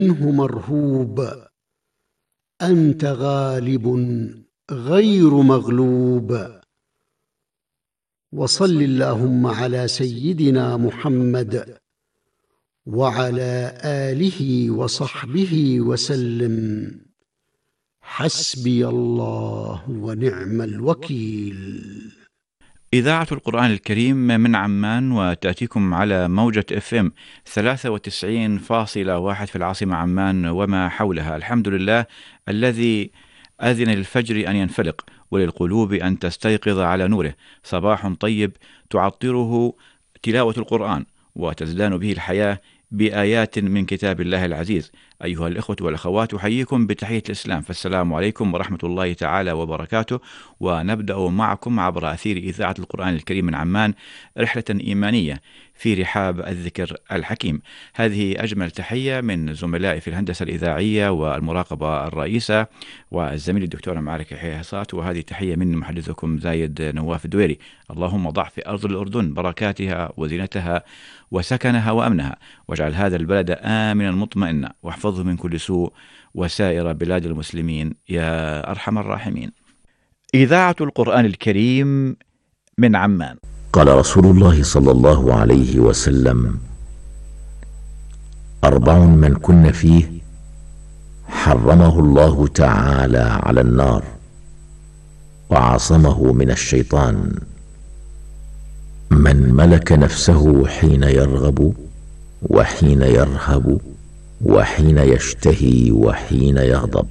منه مرهوب، أنت غالب غير مغلوب. وصل اللهم على سيدنا محمد وعلى آله وصحبه وسلم. حسبي الله ونعم الوكيل. إذاعة القرآن الكريم من عمان، وتأتيكم على موجة FM 93.1 في العاصمة عمان وما حولها. الحمد لله الذي أذن للفجر أن ينفلق وللقلوب أن تستيقظ على نوره. صباح طيب تعطره تلاوة القرآن وتزدان به الحياة بآيات من كتاب الله العزيز. أيها الإخوة والأخوات، أحييكم بتحية الإسلام، فالسلام عليكم ورحمة الله تعالى وبركاته. ونبدأ معكم عبر أثير إذاعة القرآن الكريم من عمان رحلة إيمانية في رحاب الذكر الحكيم. هذه أجمل تحية من زملائي في الهندسة الإذاعية والمراقبة الرئيسة والزميل الدكتور معارك يحيى حصات، وهذه تحية من محدثكم زايد نواف الدويري. اللهم ضع في أرض الأردن بركاتها وزينتها وسكنها وأمنها، واجعل هذا البلد آمنا مطمئنا، واحفظه من كل سوء وسائر بلاد المسلمين يا أرحم الراحمين. إذاعة القرآن الكريم من عمان. قال رسول الله صلى الله عليه وسلم: 4 من كن فيه حرمه الله تعالى على النار وعصمه من الشيطان: من ملك نفسه حين يرغب وحين يرهب وحين يشتهي وحين يغضب.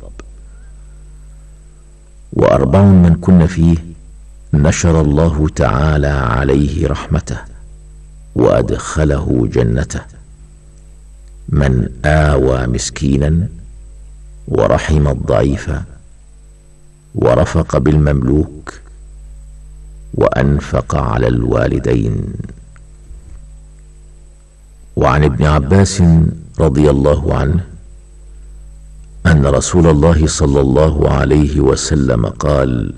4 من كن فيه نشر الله تعالى عليه رحمته وأدخله جنته: من آوى مسكينا ورحم الضعيف ورفق بالمملوك وأنفق على الوالدين. وعن ابن عباس رضي الله عنه أن رسول الله صلى الله عليه وسلم قال: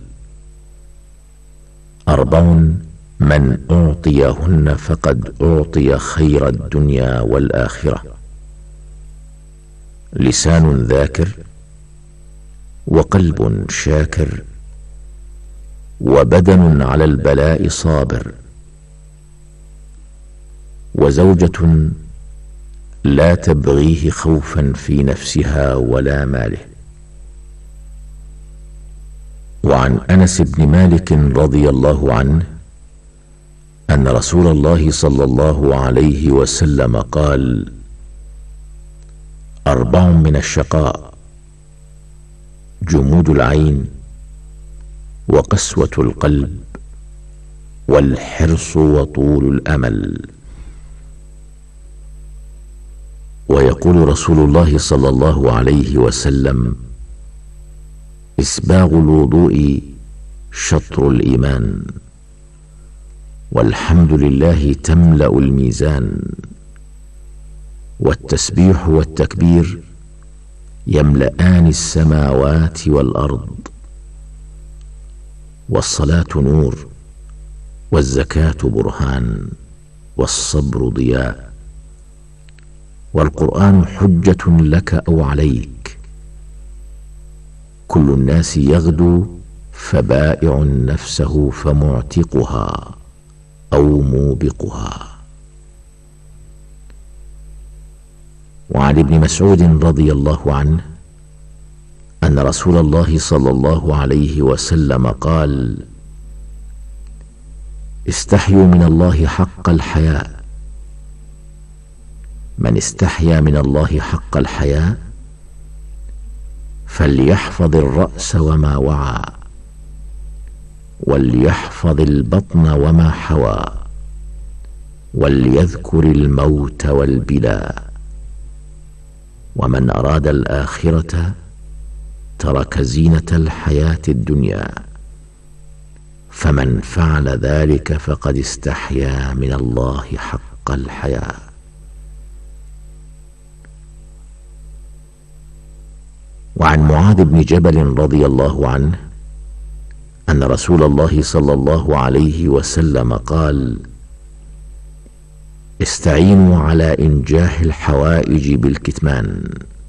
4 من أعطيهن فقد أعطي خير الدنيا والآخرة: لسان ذاكر، وقلب شاكر، وبدن على البلاء صابر، وزوجة لا تبغيه خوفا في نفسها ولا ماله. وعن أنس بن مالك رضي الله عنه أن رسول الله صلى الله عليه وسلم قال: 4 من الشقاء: جمود العين، وقسوة القلب، والحرص وطول الأمل. ويقول رسول الله صلى الله عليه وسلم: إسباغ الوضوء شطر الإيمان، والحمد لله تملأ الميزان، والتسبيح والتكبير يملأان السماوات والأرض، والصلاة نور، والزكاة برهان، والصبر ضياء، والقرآن حجة لك أو عليك. كل الناس يغدو فبائع نفسه فمعتقها أو موبقها. وعن ابن مسعود رضي الله عنه أن رسول الله صلى الله عليه وسلم قال: استحيوا من الله حق الحياء. من استحيا من الله حق الحياء فليحفظ الرأس وما وعى، وليحفظ البطن وما حوى، وليذكر الموت والبلاء. ومن أراد الآخرة ترك زينة الحياة الدنيا، فمن فعل ذلك فقد استحيا من الله حق الحياء. وعن معاذ بن جبل رضي الله عنه أن رسول الله صلى الله عليه وسلم قال: استعينوا على إنجاح الحوائج بالكتمان.